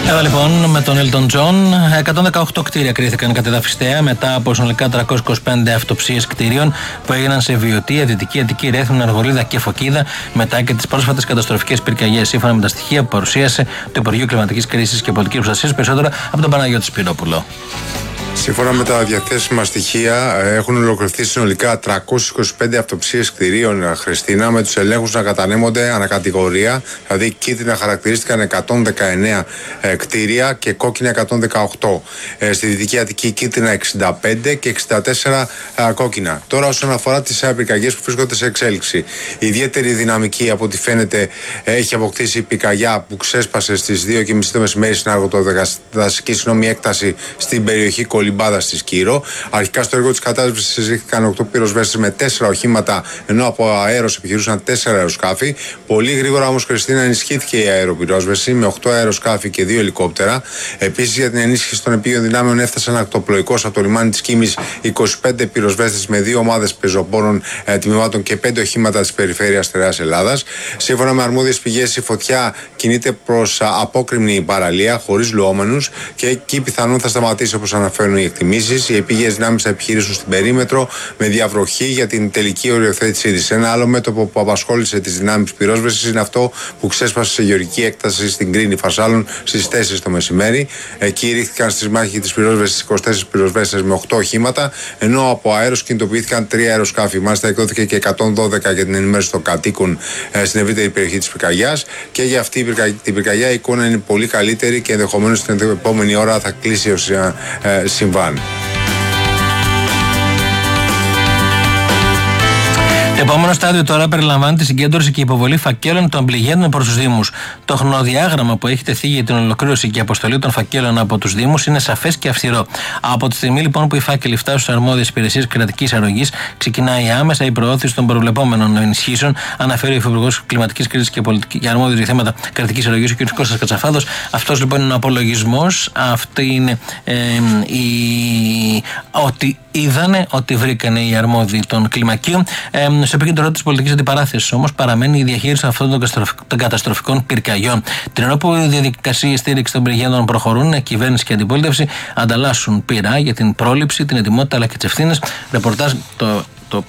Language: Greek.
Εδώ λοιπόν με τον Elton John, 118 κτίρια κρίθηκαν κατεδαφιστέα μετά από συνολικά 325 αυτοψίες κτίριων που έγιναν σε Βιωτία, Δυτική Αττική, Ρέθυμνο, Αργολίδα και Φωκίδα μετά και τις πρόσφατες καταστροφικές πυρκαγιές. Σύμφωνα με τα στοιχεία που παρουσίασε το Υπουργείο Κλιματικής Κρίσης και Πολιτικής Προστασίας, περισσότερα από τον Παναγιώτη Σπυρόπουλο. Σύμφωνα με τα διαθέσιμα στοιχεία, έχουν ολοκληρωθεί συνολικά 325 αυτοψίες κτηρίων, Χριστίνα, με τους ελέγχους να κατανέμονται ανακατηγορία. Δηλαδή, κίτρινα χαρακτηρίστηκαν 119 κτίρια και κόκκινα 118. Στη Δυτική Αττική, κίτρινα 65 και 64 κόκκινα. Τώρα, όσον αφορά τις πυρκαγιές που βρίσκονται σε εξέλιξη, η ιδιαίτερη δυναμική, από ό,τι φαίνεται, έχει αποκτήσει η πυρκαγιά που ξέσπασε στις 2:30 το μεσημέρι στην Αργοτοδασική Συνόμη έκταση στην περιοχή Κολυμπάδα στη Σκύρο. Αρχικά στο έργο της κατάσβεσης συζήτηκαν 8 πυροσβέστες με 4 οχήματα, ενώ από αέρος επιχειρούσαν 4 αεροσκάφη. Πολύ γρήγορα όμως, Χριστίνα, ενισχύθηκε η αεροπυρόσβεση με 8 αεροσκάφη και 2 ελικόπτερα. Επίσης, για την ενίσχυση των επίγειων δυνάμεων έφτασαν ακτοπλοϊκώς από το λιμάνι της Κίμης 25 πυροσβέστες με 2 ομάδες πεζοπόρων τμήματων και 5 οχήματα της περιφέρειας Στερεάς Ελλάδας. Σύμφωνα με αρμόδιες πηγές, η φωτιά κινείται προς απόκρημνη παραλία χωρίς λουόμενους και εκεί πιθανόν θα σταματήσει, όπως αναφέρουν οι εκτιμήσεις. Οι επίγειες δυνάμεις θα επιχειρήσουν στην περίμετρο με διαβροχή για την τελική οριοθέτησή της. Ένα άλλο μέτωπο που απασχόλησε τις δυνάμεις πυρόσβεσης είναι αυτό που ξέσπασε σε γεωργική έκταση στην Κρίνη Φασάλων στις 4 το μεσημέρι. Εκεί ρίχθηκαν στις μάχες της πυρόσβεσης 24 πυροσβέστες με 8 οχήματα, ενώ από αέρος κινητοποιήθηκαν 3 αεροσκάφη. Μάλιστα, εκδόθηκε και 112 για την ενημέρωση των κατοίκων στην ευρύτερη περιοχή της πυρκαγιάς. Και για αυτή την πυρκαγιά η εικόνα είναι πολύ καλύτερη και ενδεχομένως την επόμενη ώρα θα κλείσει ως συμβάν. Το επόμενο στάδιο τώρα περιλαμβάνει τη συγκέντρωση και υποβολή φακέλων των πληγέντων προς τους Δήμους. Το χρονοδιάγραμμα που έχει τεθεί για την ολοκλήρωση και αποστολή των φακέλων από τους Δήμους είναι σαφές και αυστηρό. Από τη στιγμή λοιπόν που οι φάκελοι φτάσουν στις αρμόδιες υπηρεσίες κρατικής αρρωγής, ξεκινάει άμεσα η προώθηση των προβλεπόμενων ενισχύσεων, αναφέρει ο Υφυπουργός Κλιματικής Κρίσης και Αρμόδιος για θέματα κρατικής αρρωγής, ο κ. Κώστας Κατσαφάδος. Αυτός λοιπόν είναι ο απολογισμός. Αυτή είναι ότι είδανε, ότι βρήκανε οι αρμόδιοι των κλιμακίων. Στο επίκεντρο της πολιτικής αντιπαράθεσης όμως παραμένει η διαχείριση αυτών των καταστροφικών πυρκαγιών. Την ώρα που οι διαδικασίες στήριξης των πληγέντων προχωρούν, η κυβέρνηση και η αντιπολίτευση ανταλλάσσουν πειρά για την πρόληψη, την ετοιμότητα αλλά και τις ευθύνες. Ρεπορτάζ το